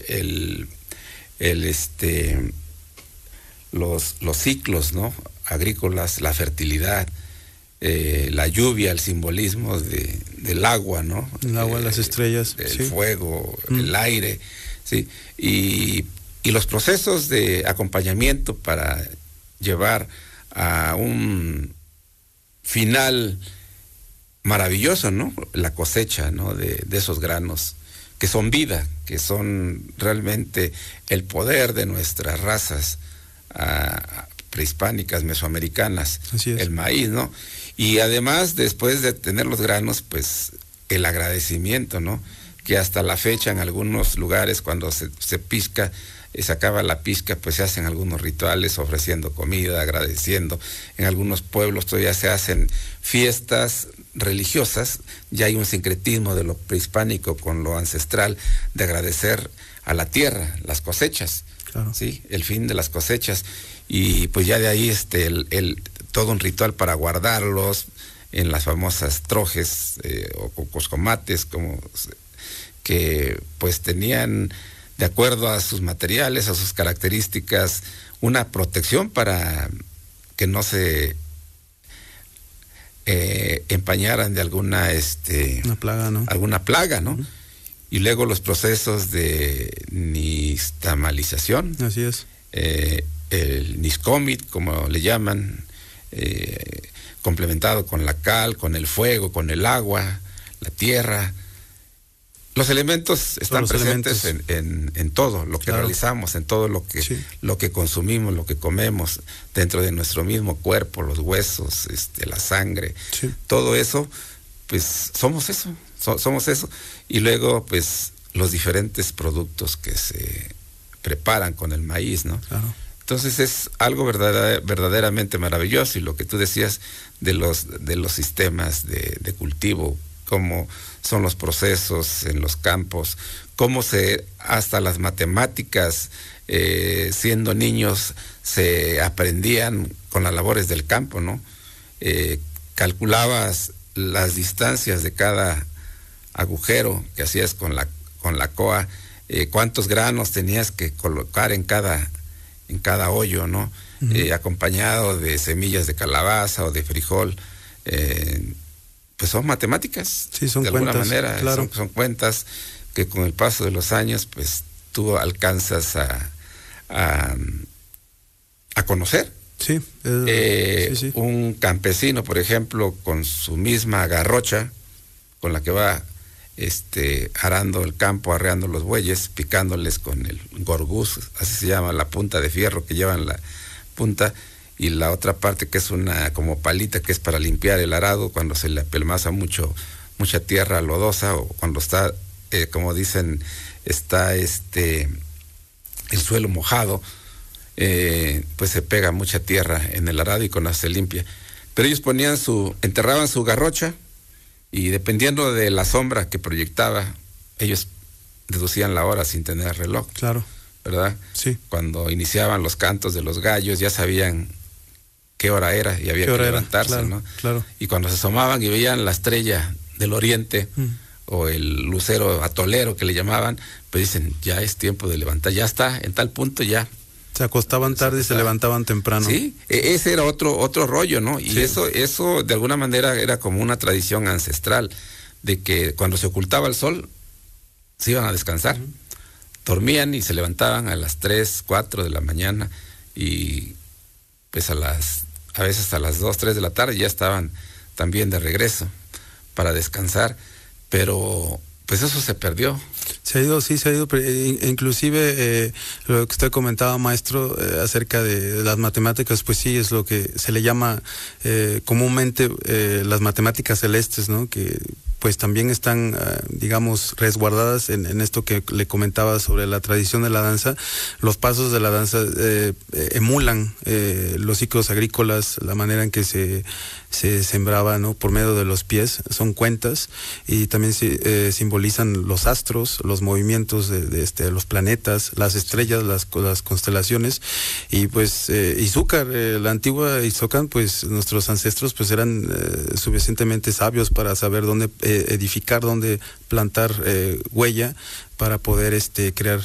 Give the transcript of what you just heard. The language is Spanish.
los ciclos, ¿no? Agrícolas, la fertilidad, la lluvia, el simbolismo del agua, ¿no? El agua, las estrellas, el fuego, el aire, ¿sí? Y los procesos de acompañamiento para llevar a un final maravilloso, ¿no? La cosecha, ¿no? De esos granos que son vida, que son realmente el poder de nuestras razas prehispánicas, mesoamericanas, el maíz, ¿no? Y además, después de tener los granos, pues el agradecimiento, ¿no? Que hasta la fecha en algunos lugares cuando se pisca, se acaba la pisca, pues se hacen algunos rituales ofreciendo comida, agradeciendo. En algunos pueblos todavía se hacen fiestas religiosas, ya hay un sincretismo de lo prehispánico con lo ancestral, de agradecer a la tierra, las cosechas, claro. ¿Sí? El fin de las cosechas, y pues ya de ahí todo un ritual para guardarlos en las famosas trojes o coscomates, como que pues tenían, de acuerdo a sus materiales, a sus características, una protección para que no se empañaran de alguna plaga, ¿no? Alguna plaga, ¿no? Y luego los procesos de nixtamalización. Así es. El niscomit, como le llaman, complementado con la cal, con el fuego, con el agua, la tierra. Los elementos están presentes en todo lo que realizamos, en todo lo que consumimos, lo que comemos, dentro de nuestro mismo cuerpo, los huesos, la sangre, todo eso, pues somos eso, somos eso. Y luego, pues, los diferentes productos que se preparan con el maíz, ¿no? Claro. Entonces es algo verdaderamente maravilloso, y lo que tú decías de los sistemas de cultivo, cómo son los procesos en los campos, cómo hasta las matemáticas, siendo niños, se aprendían con las labores del campo, ¿no? Calculabas las distancias de cada agujero que hacías con la coa, cuántos granos tenías que colocar en cada hoyo, ¿no? Acompañado de semillas de calabaza o de frijol, pues son matemáticas, son de cuentas, alguna manera, claro. son cuentas que con el paso de los años, pues tú alcanzas a conocer. Sí, Un campesino, por ejemplo, con su misma garrocha, con la que va arando el campo, arreando los bueyes, picándoles con el gorguz, así se llama, la punta de fierro que llevan la punta, y la otra parte que es una como palita, que es para limpiar el arado cuando se le apelmaza mucha tierra lodosa, o cuando está, como dicen, está el suelo mojado, pues se pega mucha tierra en el arado y con eso se limpia. Pero ellos enterraban su garrocha, y dependiendo de la sombra que proyectaba, ellos deducían la hora sin tener reloj. Claro. ¿Verdad? Sí. Cuando iniciaban los cantos de los gallos, ya sabían qué hora era y había que levantarse, claro, ¿no? Claro. Y cuando se asomaban y veían la estrella del oriente, o el lucero atolero que le llamaban, pues dicen, ya es tiempo de levantar, ya está, en tal punto ya. Se acostaban tarde y se levantaban temprano. Sí, ese era otro rollo, ¿no? Y eso de alguna manera era como una tradición ancestral, de que cuando se ocultaba el sol, se iban a descansar. Dormían y se levantaban a las 3, 4 de la mañana, y pues a veces a las 2, 3 de la tarde ya estaban también de regreso para descansar, pero pues eso se perdió. Se ha ido, inclusive lo que usted comentaba, maestro, acerca de las matemáticas, pues sí, es lo que se le llama comúnmente las matemáticas celestes, ¿no? Que pues también están, digamos, resguardadas en esto que le comentaba sobre la tradición de la danza. Los pasos de la danza emulan los ciclos agrícolas, la manera en que se sembraba, ¿no? Por medio de los pies, son cuentas, y también simbolizan los astros, los movimientos de los planetas, las estrellas, las constelaciones, y pues Izúcar, la antigua Izócan, pues nuestros ancestros pues eran suficientemente sabios para saber dónde edificar, dónde plantar huella, para poder crear